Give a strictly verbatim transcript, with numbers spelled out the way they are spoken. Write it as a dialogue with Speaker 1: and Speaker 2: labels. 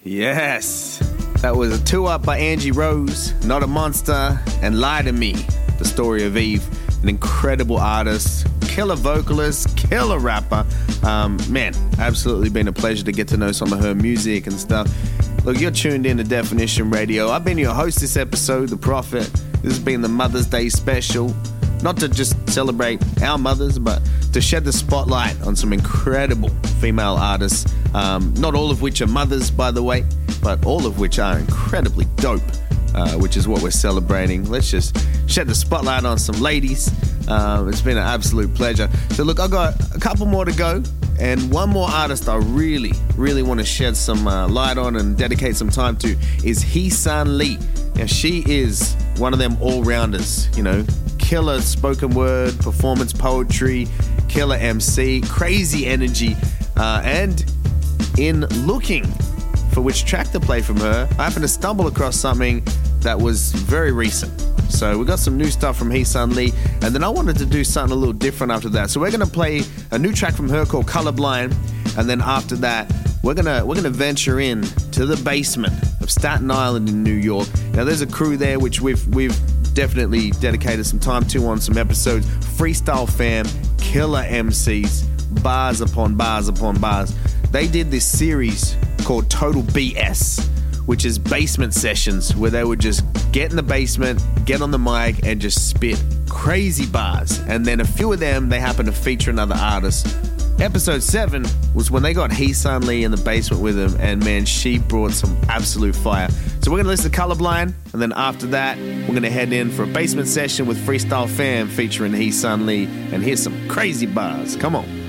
Speaker 1: Yes, that was a two up by Angie Rose, Not a Monster, and Lie to Me, the story of Eve. An incredible artist, killer vocalist, killer rapper. Um, man, absolutely been a pleasure to get to know some of her music and stuff. Look, you're tuned in to Definition Radio. I've been your host this episode, The Prophet. This has been the Mother's Day special. Not to just celebrate our mothers, but to shed the spotlight on some incredible female artists. Um, not all of which are mothers, by the way, but all of which are incredibly dope, uh, which is what we're celebrating. Let's just shed the spotlight on some ladies. Uh, it's been an absolute pleasure. So look, I've got a couple more to go. And one more artist I really, really want to shed some uh, light on and dedicate some time to is Hee San Lee. Now, she is one of them all-rounders, you know, killer spoken word, performance poetry, killer M C, crazy energy. Uh, and in looking for which track to play from her, I happened to stumble across something that was very recent. So we got some new stuff from Hee San Lee, and then I wanted to do something a little different after that. So we're gonna play a new track from her called Colorblind, and then after that, we're gonna we're gonna venture in to the basement of Staten Island in New York. Now there's a crew there which we've we've definitely dedicated some time to on some episodes. Freestyle fam, killer M Cs, bars upon bars upon bars. They did this series called Total B S, which is basement sessions where they would just get in the basement, get on the mic, and just spit crazy bars. And then a few of them, they happen to feature another artist. Episode seven was when they got Hee San Lee in the basement with them, and man, she brought some absolute fire. So we're going to listen to Colorblind, and then after that, we're going to head in for a basement session with Freestyle Fam featuring Hee San Lee, and here's some crazy bars. Come on.